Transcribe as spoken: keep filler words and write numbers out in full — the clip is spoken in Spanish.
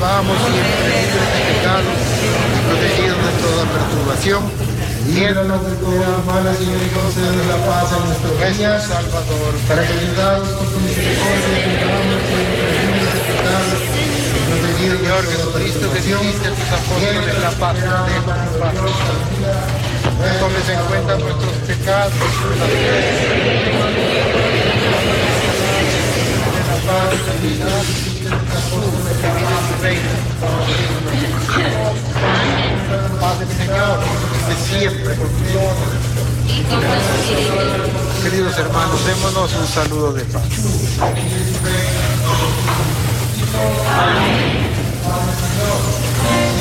vivamos siempre libres de pecados y protegidos de toda perturbación. Líbranos de todas malas y concede la paz a nuestros días, Salvador, para que ayudados por tu misericordia cumplamos siempre libres de pecados. Señor Jesucristo, que dijiste a tus apóstoles la paz, dejo tu paz. No tomes en cuenta nuestros pecados, la paz, paz del Señor, de siempre. Queridos hermanos, démonos un saludo de paz.